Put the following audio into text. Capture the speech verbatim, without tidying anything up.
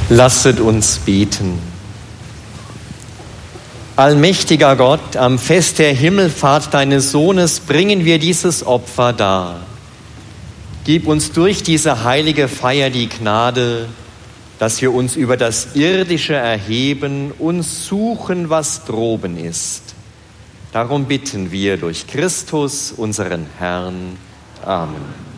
Lasset uns beten. Allmächtiger Gott, am Fest der Himmelfahrt deines Sohnes bringen wir dieses Opfer dar. Gib uns durch diese heilige Feier die Gnade, dass wir uns über das Irdische erheben und suchen, was droben ist. Darum bitten wir durch Christus, unseren Herrn. Amen.